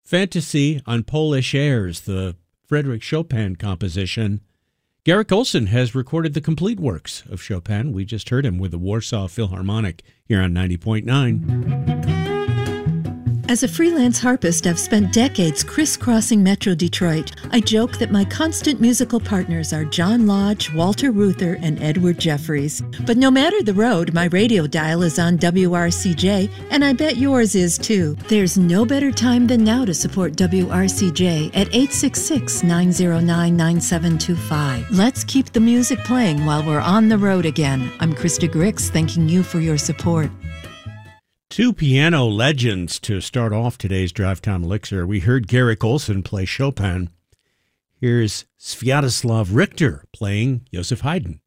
Fantasy on Polish Airs, the Frédéric Chopin composition. Garrick Olson has recorded the complete works of Chopin. We just heard him with the Warsaw Philharmonic here on 90.9. As a freelance harpist, I've spent decades crisscrossing Metro Detroit. I joke that my constant musical partners are John Lodge, Walter Reuther, and Edward Jeffries. But no matter the road, my radio dial is on WRCJ, and I bet yours is too. There's no better time than now to support WRCJ at 866-909-9725. Let's keep the music playing while we're on the road again. I'm Krista Grix, thanking you for your support. Two piano legends to start off today's Drive Time Elixir. We heard Garrick Olson play Chopin. Here's Sviatoslav Richter playing Joseph Haydn.